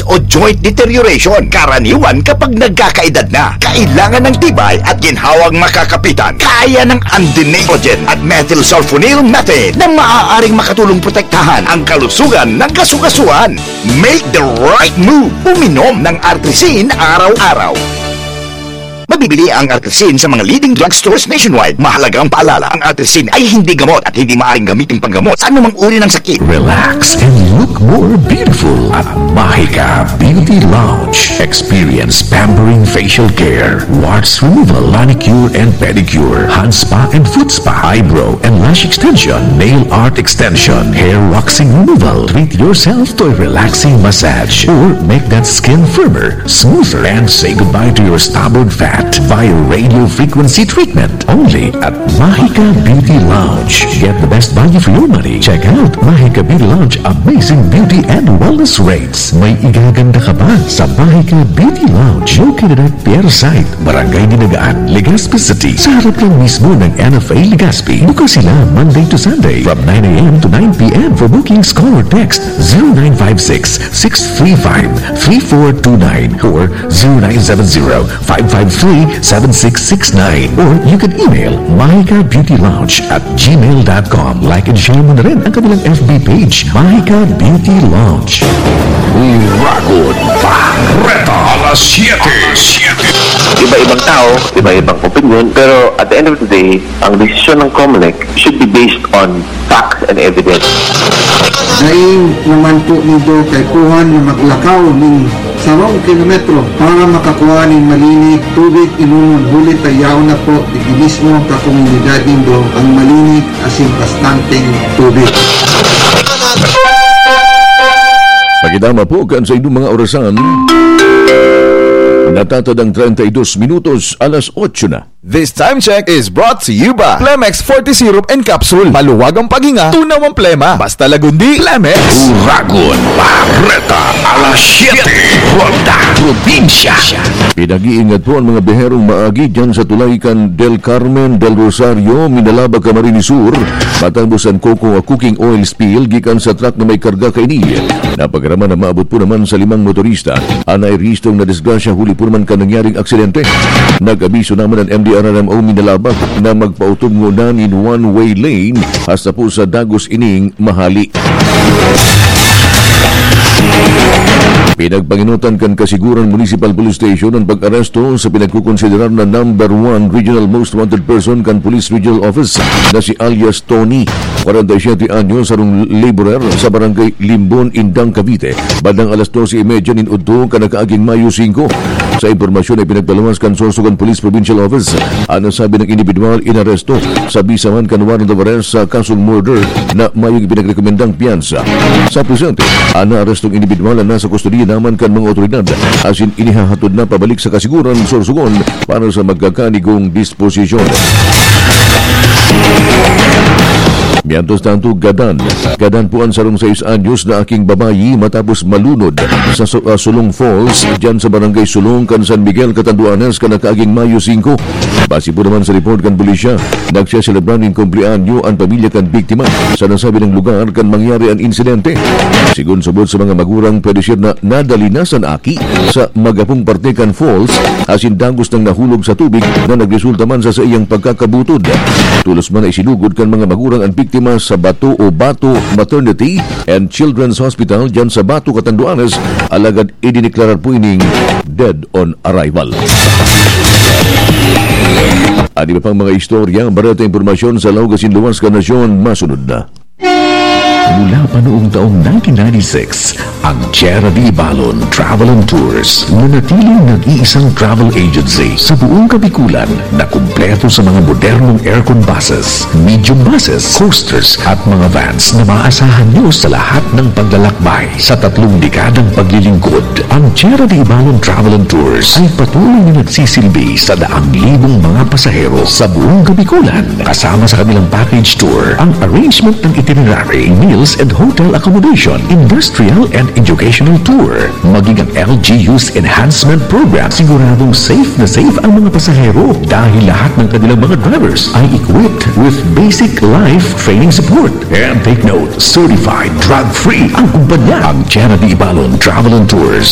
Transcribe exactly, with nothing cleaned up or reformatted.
o joint deterioration. Karaniwan kapag nagkakaedad na. Kailangan ng tibay at ginhawang makakapitan. Kaya ng andinogen at methylsulfonyl methane na maaaring makatulong protektahan ang kalusugan ng kasukasuan. Make the right move. Uminom ng Artrisin araw-araw. Mabibili ang Artrisin sa mga leading drugstores nationwide. Mahalaga ang paalala, ang Artrisin ay hindi gamot at hindi maaaring gamitin panggamot sa anumang uri ng sakit. Relax and look more beautiful at Mahika Beauty Lounge. Experience pampering facial care, warts removal, manicure and pedicure, hand spa and foot spa, eyebrow and lash extension, nail art extension, hair waxing removal. Treat yourself to a relaxing massage or make that skin firmer, smoother, and say goodbye to your stubborn fat via radio frequency treatment only at Mahika Beauty Lounge. Get the best value for your money. Check out Mahika Beauty Lounge amazing beauty and wellness rates. May igaganda ka ba sa Mahika Beauty Lounge located at Pierre Site, Barangay Dinagaan, Legazpi City. Sa harap lang mismo ng N F A Legazpi. Bukas sila Monday to Sunday from nine a m to nine p m For bookings, call or text zero nine five six, six three five, three four two nine or zero nine seven zero, five five three, seven six six nine or you can email mahika beauty lounge at gmail dot com. Like and share mo na rin ang kanilang F B page, Mahika Beauty Lounge. Uragon Barreta alas siyete. Iba-ibang tao, iba-ibang opinion, pero at the end of the day, ang desisyon ng COMELEC should be based on facts and evidence. Daing naman po nito kay kuhan na maglakaw ng sarong kilometro para makakuha ng malinig tubig inunon bulit ayaw na po ikinismo ka komunidad nindo ang malinig asin bastanteng tubig. Pagidama po kan sa inyong mga orasan. Natatad ang thirty-two minutos, alas otso na. This time check is brought to you by Plemex forty Syrup and Capsule. Maluwag ang paghinga, tunaw ang plema. Basta lagundi, Plemex. Uragon Barreta alas siyete. Ronda Probinsya. Pinag-iingat po ang mga biherong maagi dyan sa Tulaykan del Carmen del Rosario, Minalaba, Camarines Sur. Matangbusan cocoa cooking oil spill gikan sa truck na may karga kaini. Napagaraman na maabot po naman sa limang motorista. Anay ristong na disgrasya, huli po naman ka nangyaring aksidente. Nag-abiso naman ang M D R M O Minalaba na magpautungunan in one-way lane hasta po sa Dagos ining Mahali. Pinagpanginutan kan Kasiguran Municipal Police Station ang pag-aresto sa pinagkukonsiderar na number one regional most wanted person kan Police Regional Office na si alias Tony, forty-seven anyos, sarong laborer sa barangay Limbon, Indang, Cavite. Bandang alas twelve thirty nin udto ka nakaaging Mayo five. Sa impormasyon ay pinagpalawas kan Sorsogon Police Provincial Office. Ano sabi ng individual inaresto sa bisaman kan warrant of arrest sa kasong murder na mayong pinagrekomendang piyansa. Sa presente, ana arestong individual na nasa kustodiya naman kan mga otoridad asin inihahatod na pabalik sa Kasiguran, Sorsogon para sa magkakanigong disposisyon. Miantos tanto gadan. Gadan po ang sarong sais anyos na aking babayi matapos malunod sa uh, Sulong Falls dyan sa barangay Sulong kan San Miguel, Catanduanes kan nakaaging Mayo five. Base po naman sa report kan pulisya, nagsiselebran ng kumplianyo ang pamilya kan biktima sa nasabi ng lugar kan mangyari ang insidente. Sigun subot sa mga magurang pwede siya na nadalinasan aki sa magapong parte kan falls asin dangos ng nahulog sa tubig na nagresulta man sa sa iyang pagkakabutod. Tulos man ay sinugod kan mga magurang ang biktima sa Bato o Bato Maternity and Children's Hospital dyan sa Bato, Catanduanes. Alagad idiniklarar po ining dead on arrival. At iba pang mga istorya, barata impormasyon sa Laugasin Luwas ka Nasyon, masunod na. Mula pa noong taong nineteen ninety-six, ang Tierra de Balon Travel and Tours nanatiling nag-iisang travel agency sa buong Kabikulan na kumpleto sa mga modernong aircon buses, medium buses, coasters at mga vans na maaasahan nyo sa lahat ng paglalakbay. Sa tatlong dekadang paglilingkod, ang Tierra de Balon Travel and Tours ay patuloy na nagsisilbi sa daang libong mga pasahero sa buong Kabikulan. Kasama sa kanilang package tour, ang arrangement ng itinerary, meals and hotel accommodation, industrial and educational tour, maging ang L G U's enhancement program. Siguradong safe na safe ang mga pasahero dahil lahat ng kanilang mga drivers ay equipped with basic life training support. And take note, certified drug-free ang kumpanya. Ang Tierra de Balon Travel and Tours